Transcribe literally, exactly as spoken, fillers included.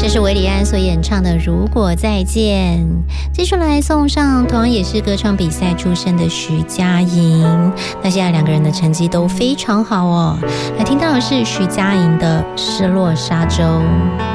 这是韦礼安所演唱的《如果再见》。接下来送上同样也是歌唱比赛出身的徐佳莹，那现在两个人的成绩都非常好哦。来听到的是徐佳莹的《失落沙洲》。